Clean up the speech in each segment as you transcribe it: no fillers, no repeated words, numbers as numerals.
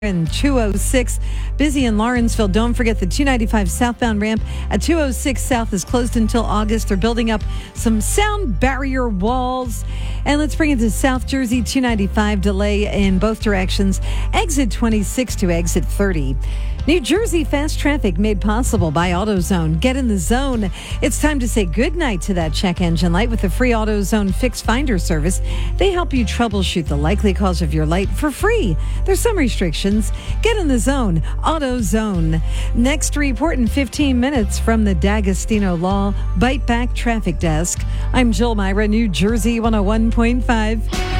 in 206. Busy in Lawrenceville. Don't forget the 295 southbound ramp at 206 South is closed until August. They're building up some sound barrier walls. And let's bring it to South Jersey. 295 delay in both directions. Exit 26 to exit 30. New Jersey fast traffic made possible by AutoZone. Get in the zone. It's time to say goodnight to that check engine light with the free AutoZone Fix Finder service. They help you troubleshoot the likely cause of your light for free. There's some restrictions. Get in the zone. AutoZone. Next report in 15 minutes from the D'Agostino Law Bite Back Traffic Desk. I'm Jill Myra, New Jersey 101.5.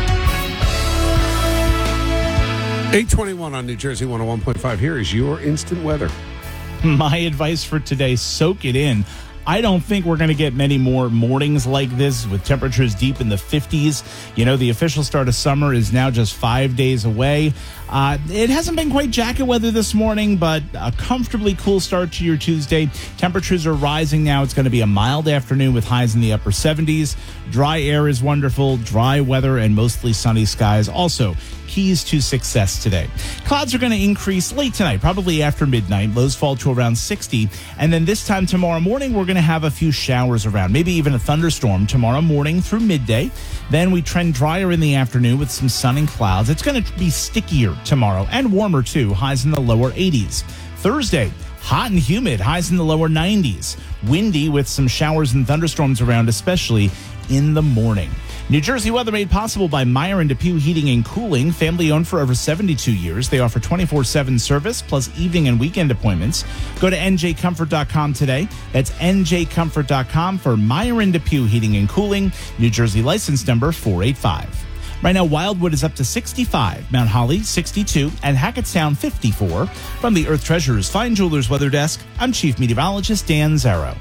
821 on New Jersey 101.5. Here is your instant weather. My advice for today, soak it in. I don't think we're going to get many more mornings like this with temperatures deep in the 50s. You know, the official start of summer is now just 5 days away. It hasn't been quite jacket weather this morning, but a comfortably cool start to your Tuesday. Temperatures are rising now. It's going to be a mild afternoon with highs in the upper 70s. Dry air is wonderful, dry weather, and mostly sunny skies. Also, keys to success today. Clouds are going to increase late tonight, probably after midnight. Lows fall to around 60. And then this time tomorrow morning, we're going to have a few showers around, maybe even a thunderstorm tomorrow morning through midday. Then we trend drier in the afternoon with some sun and clouds. It's going to be stickier tomorrow and warmer too, highs in the lower 80s. Thursday, hot and humid, highs in the lower 90s. Windy with some showers and thunderstorms around, especially in the morning. New Jersey weather made possible by Meyer and Depew Heating and Cooling, family owned for over 72 years. They offer 24/7 service plus evening and weekend appointments. Go to njcomfort.com today. That's njcomfort.com for Meyer and Depew Heating and Cooling, New Jersey license number 485. Right now, Wildwood is up to 65, Mount Holly 62, and Hackettstown 54. From the Earth Treasurer's Fine Jewelers Weather Desk, I'm Chief Meteorologist Dan Zarrow.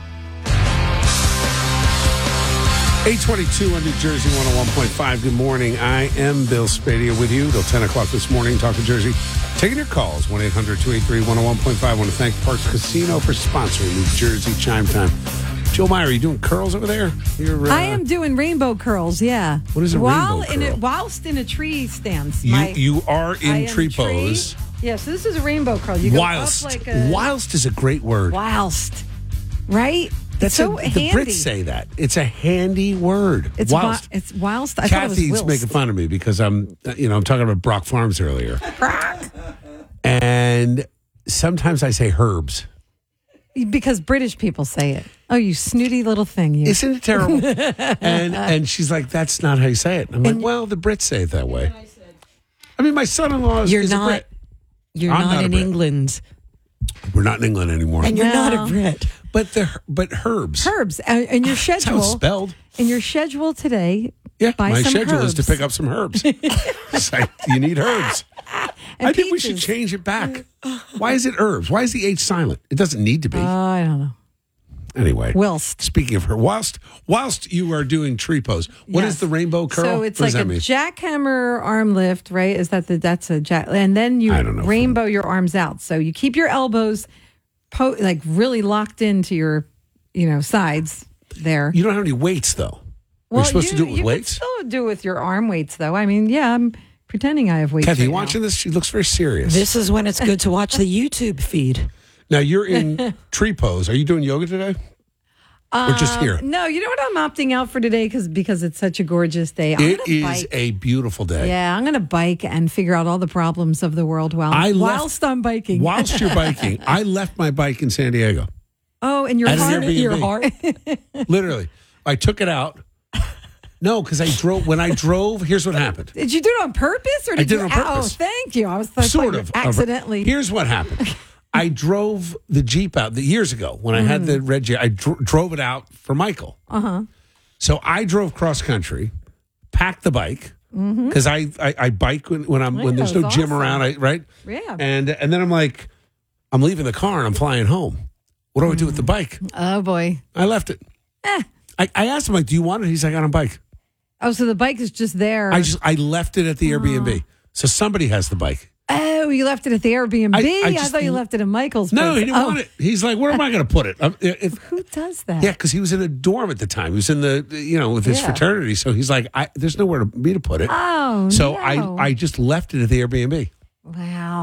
822 on New Jersey 101.5. Good morning. I am Bill Spadia with you till 10 o'clock this morning. Talking Jersey. Taking your calls, 1-800-283-101.5. I want to thank Parks Casino for sponsoring New Jersey Chime Time. Jill Meyer, are you doing curls over there? I am doing rainbow curls, yeah. What is a rainbow curl? Whilst in a tree stance. You are in tree pose. Yeah, so this is a rainbow curl. You go whilst. Up like a... Whilst is a great word. Whilst. Right? That's so handy. The Brits say that. It's a handy word. It's whilst. It's whilst. I Kathy's making fun of me because I'm talking about Brock Farms earlier. And sometimes I say herbs. Because British people say it. Oh, you snooty little thing. You. Isn't it terrible? and she's like, that's not how you say it. I'm like, well, the Brits say it that way. I mean, my son-in-law is a Brit. You're not in England. We're not in England anymore. And you're not a Brit. But herbs. Herbs. And your schedule. That's how it's spelled. In your schedule today, yeah, buy my some schedule herbs. is to pick up some herbs. It's like, you need herbs. And I think we should change it back. Why is it herbs? Why is the H silent? It doesn't need to be. I don't know. Anyway. Whilst. Speaking of her, whilst you are doing tree pose, what is the rainbow curl? So it's like a jackhammer arm lift, right? That's a jack, and then you rainbow your arms out. So you keep your elbows like really locked into your, sides there. You don't have any weights though. Well, you're supposed to do it with weights? You can still do it with your arm weights though. I mean, yeah, I'm pretending I have weights. Kathy, right you watching this? She looks very serious. This is when it's good to watch the YouTube feed. Now, you're in tree pose. Are you doing yoga today? Or just here? No, you know what? I'm opting out for today because it's such a gorgeous day. It is a beautiful day. Yeah, I'm going to bike and figure out all the problems of the world whilst I'm biking. Whilst you're biking. I left my bike in San Diego. Oh, and your heart? Literally. I took it out. No, because when I drove, here's what happened. Did you do it on purpose? Or did I did it on purpose. Oh, thank you. I was like, sort of. Accidentally. Here's what happened. I drove the Jeep out years ago when I had the red Jeep. I drove it out for Michael. Uh-huh. So I drove cross country, packed the bike, because I bike when there's no gym around, right? Yeah. And then I'm like, I'm leaving the car and I'm flying home. What do I do with the bike? Oh, boy. I left it. I asked him, like, do you want it? He's like, I got a bike. Oh, so the bike is just there. I left it at the Airbnb. So somebody has the bike. Oh, you left it at the Airbnb? I thought you left it in Michael's place. No, he didn't want it. He's like, where am I going to put it? Who does that? Yeah, because he was in a dorm at the time. He was in with his fraternity. So he's like, there's nowhere for me to put it. Oh, so no. I just left it at the Airbnb. Wow.